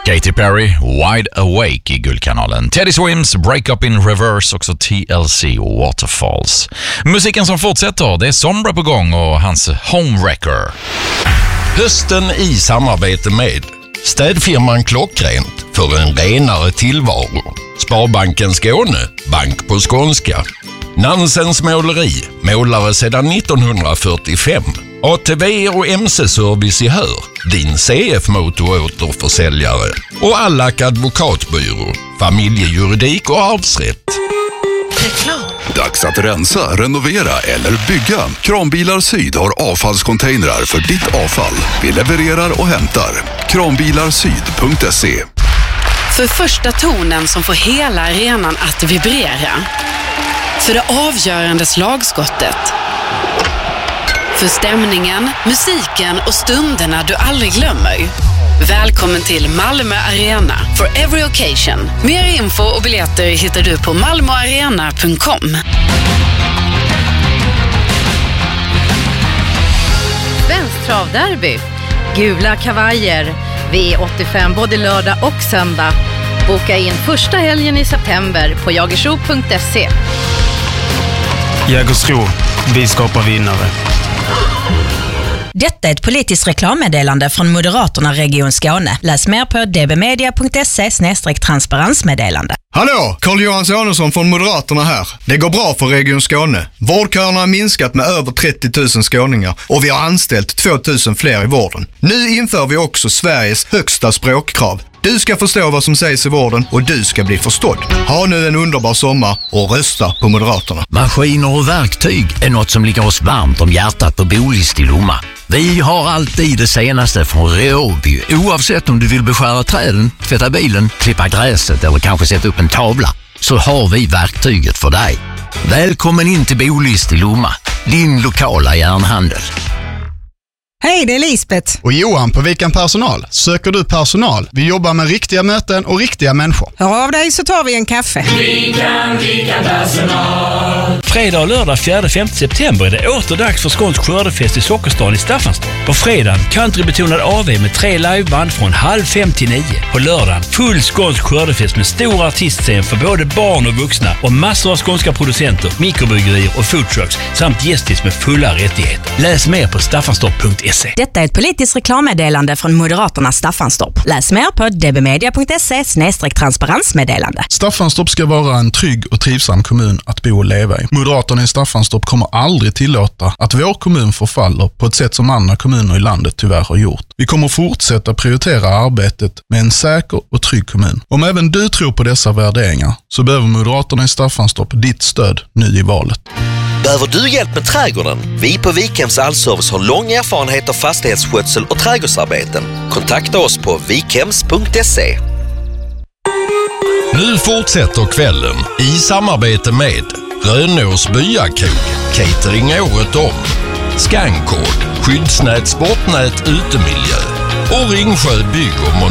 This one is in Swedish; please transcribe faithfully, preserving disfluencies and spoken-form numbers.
Katy Perry, Wide Awake i Guldkanalen. Teddy Swims, Break Up in Reverse, också T L C och Waterfalls. Musiken som fortsätter, det är Sombra på gång och hans Homewrecker. Hösten i samarbete med städfirman Klockrent för en renare tillvaro. Sparbanken Skåne, bank på skånska. Nansens måleri, målare sedan nittonhundrafyrtiofem. A T V och M C-service i Hör, din C F-motoråterförsäljare. Och Allack advokatbyrå, familjejuridik och arvsrätt. Reklam. Dags att rensa, renovera eller bygga. Kranbilar Syd har avfallscontainrar för ditt avfall. Vi levererar och hämtar. kranbilarsyd punkt se. För första tonen som får hela arenan att vibrera. För det avgörande slagskottet. För stämningen, musiken och stunderna du aldrig glömmer. Välkommen till Malmö Arena for every occasion. Mer info och biljetter hittar du på malmoarena punkt com. Svensk travderby. Gula kavajer. V åttiofem både lördag och söndag. Boka in första helgen i september på jagersro punkt se. Jägersro. Vi skapar vinnare. Detta är ett politiskt reklammeddelande från Moderaterna Region Skåne. Läs mer på d b media punkt se slash transparensmeddelande. Hallå, Carl-Johan Samuelsson från Moderaterna här. Det går bra för Region Skåne. Vårdköerna har minskat med över trettio tusen skåningar och vi har anställt två tusen fler i vården. Nu inför vi också Sveriges högsta språkkrav. Du ska förstå vad som sägs i vården och du ska bli förstådd. Ha nu en underbar sommar och rösta på Moderaterna. Maskiner och verktyg är något som ligger oss varmt om hjärtat på Bolist i Lomma. Vi har alltid det senaste från Reobi. Oavsett om du vill beskära träden, tvätta bilen, klippa gräset eller kanske sätta upp en tavla, så har vi verktyget för dig. Välkommen in till Bolist i Lomma, din lokala järnhandel. Hej, det är Lisbeth. Och Johan på Vikan Personal. Söker du personal? Vi jobbar med riktiga möten och riktiga människor. Hör av dig så tar vi en kaffe. Vikan, Vikan Personal. Fredag och lördag fjärde till femte september är det åter dags för skånsk skördefest i Sockerstan i Staffanstorp. På fredagen countrybetonad A V med tre liveband från halv fem till nio. På lördagen full skånsk skördefest med stor artistscen för både barn och vuxna och massor av skånska producenter, mikrobryggerier och foodtrucks samt gästis med fulla rättigheter. Läs mer på staffanstorp punkt se. Detta är ett politiskt reklammeddelande från Moderaterna Staffanstorp. Läs mer på d b media punkt se slash transparensmeddelande. Staffanstorp ska vara en trygg och trivsam kommun att bo och leva i. Moderaterna i Staffanstorp kommer aldrig tillåta att vår kommun förfaller på ett sätt som andra kommuner i landet tyvärr har gjort. Vi kommer fortsätta prioritera arbetet med en säker och trygg kommun. Om även du tror på dessa värderingar så behöver Moderaterna i Staffanstorp ditt stöd nu i valet. Behöver du hjälp med trädgården? Vi på Vikems allservice har lång erfarenhet av fastighetsskötsel och trädgårdsarbeten. Kontakta oss på vikems punkt se. Nu fortsätter kvällen i samarbete med Rönås Byakrog, catering året om, Skankord, skyddsnät, sportnät, utemiljö och Ringsjö bygg och